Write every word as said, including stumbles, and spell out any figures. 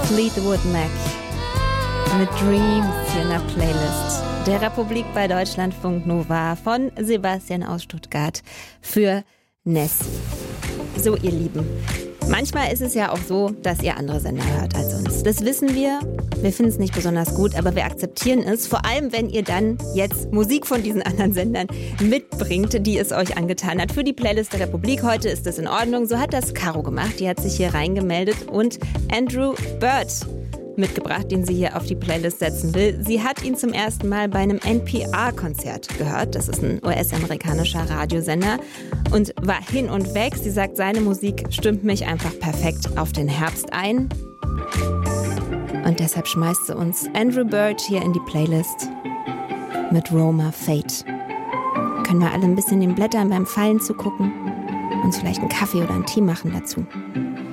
Fleetwood Mac mit Dreams hier in der Playlist der Republik bei Deutschlandfunk Nova von Sebastian aus Stuttgart für Nessie. So, ihr Lieben, manchmal ist es ja auch so, dass ihr andere Sender hört als uns. Das wissen wir. Wir finden es nicht besonders gut, aber wir akzeptieren es. Vor allem, wenn ihr dann jetzt Musik von diesen anderen Sendern mitbringt, die es euch angetan hat. Für die Playlist der Republik heute ist das in Ordnung. So hat das Caro gemacht. Die hat sich hier reingemeldet und Andrew Bird mitgebracht, den sie hier auf die Playlist setzen will. Sie hat ihn zum ersten Mal bei einem N P R-Konzert gehört. Das ist ein U S-amerikanischer Radiosender und war hin und weg. Sie sagt, seine Musik stimmt mich einfach perfekt auf den Herbst ein. Und deshalb schmeißt sie uns Andrew Bird hier in die Playlist mit Roma Fate. Können wir alle ein bisschen den Blättern beim Fallen zugucken, uns vielleicht einen Kaffee oder einen Tee machen dazu.